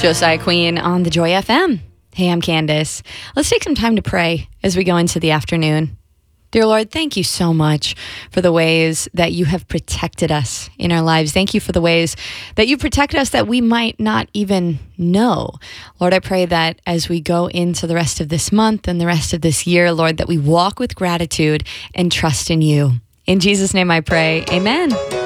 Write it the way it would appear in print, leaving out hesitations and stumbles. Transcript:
Josiah Queen on the Joy FM. Hey, I'm Candace. Let's take some time to pray as we go into the afternoon. Dear Lord, thank you so much for the ways that you have protected us in our lives. Thank you for the ways that you protect us that we might not even know. Lord, I pray that as we go into the rest of this month and the rest of this year, Lord, that we walk with gratitude and trust in you. In Jesus' name I pray, amen.